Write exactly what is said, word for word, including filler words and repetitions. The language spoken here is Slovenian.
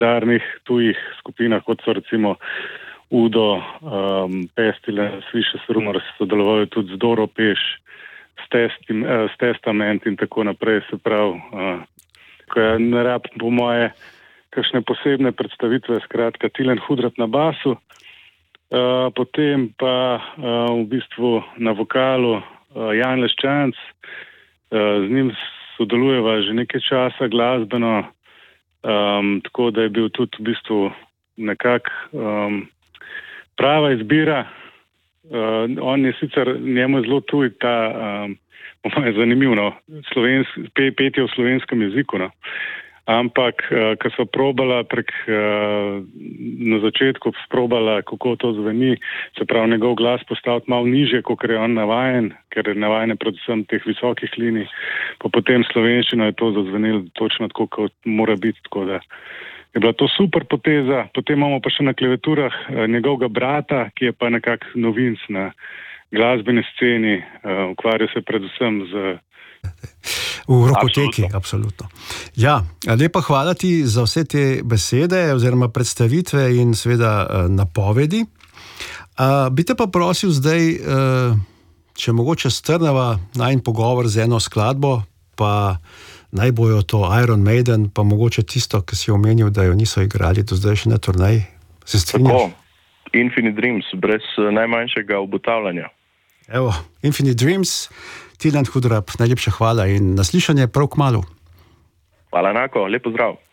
legendarnih tujih skupinah, kot so recimo Udo, um, Pestilence, Vicious Rumors, sodeloval tudi z Doro Peš, s, testim, uh, s Testament in tako naprej. Se pravi, uh, ko je ne rab po moje kakšne posebne predstavitve, skratka Tilen Hudrap na basu, uh, potem pa uh, v bistvu na vokalu uh, Jan Leščanc, uh, z njim sodelujeva že nekaj časa glasbeno, um, tako da je bil tudi v bistvu nekak um, prava izbira. Uh, on je sicer, njemu je zelo tuj ta, um, je zanimivo, no, pe, petje v slovenskem jeziku, no. Ampak, uh, ko so probala prek, uh, na začetku sprobala, kako to zveni, se pravi njegov glas postaviti malo nižje, kot je on navajen, ker je navajen predvsem teh visokih linij, pa potem slovenščino je to zazvenilo točno tako, kot mora biti, tako da je bila to super poteza. Potem imamo pa še na klaviaturah uh, njegovega brata, ki je pa nekak novinc na glasbeni sceni, uh, ukvarja se predvsem z v Rokoteki, absolutno. Ja, lepa hvala ti za vse te besede oziroma predstavitve in seveda napovedi. Uh, bi te pa prosil zdaj, uh, če mogoče strneva najin pogovor z eno skladbo, pa naj bojo to Iron Maiden, pa mogoče tisto, ki si omenil, da jo niso igrali do zdaj še na turneji. Se strinjaš? Tako, Infinite Dreams, brez najmanjšega obotavljanja. Evo, Infinite Dreams, Tilen Hudrap, najlepša hvala in naslišanje prav kmalu. Hvala enako, lep pozdrav.